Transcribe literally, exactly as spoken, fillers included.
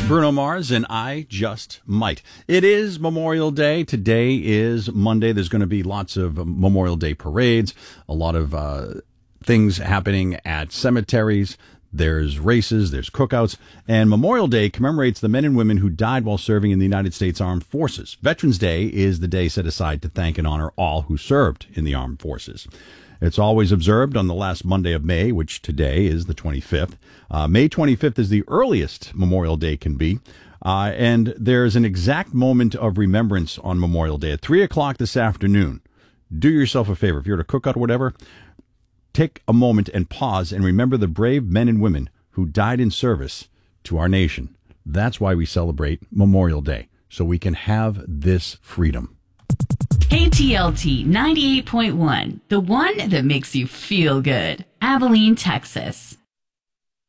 Bruno Mars and I Just Might. It is Memorial Day. Today is Monday. There's going to be lots of Memorial Day parades, a lot of uh, things happening at cemeteries. There's races, there's cookouts, and Memorial Day commemorates the men and women who died while serving in the United States Armed Forces. Veterans Day is the day set aside to thank and honor all who served in the armed forces. It's always observed on the last Monday of May, which today is the twenty-fifth. Uh, May twenty-fifth is the earliest Memorial Day can be. Uh, and there's an exact moment of remembrance on Memorial Day at three o'clock this afternoon. Do yourself a favor. If you're at a cookout or whatever, take a moment and pause and remember the brave men and women who died in service to our nation. That's why we celebrate Memorial Day, so we can have this freedom. K T L T ninety-eight point one, the one that makes you feel good. Abilene, Texas.